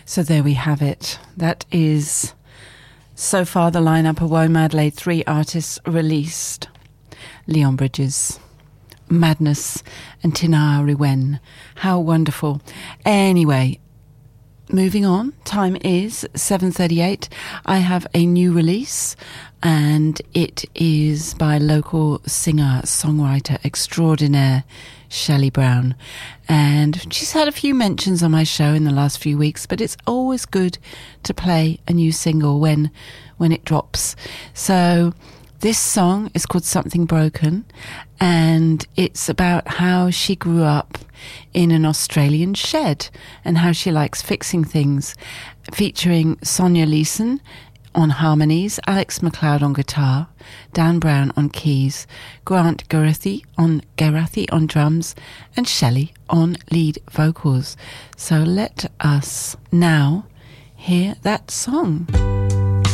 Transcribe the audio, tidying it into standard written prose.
So there we have it. That is so far the lineup of Womadelaide, 3 artists released. Leon Bridges, Madness, and Tina Riwen. How wonderful. Anyway, moving on. Time is 7:38. I have a new release, and it is by local singer-songwriter extraordinaire Shelley Brown. And she's had a few mentions on my show in the last few weeks, but it's always good to play a new single when it drops. So this song is called Something Broken, and it's about how she grew up in an Australian shed and how she likes fixing things, featuring Sonia Leeson on harmonies, Alex McLeod on guitar, Dan Brown on keys, Grant Geraghty on drums, and Shelley on lead vocals. So let us now hear that song.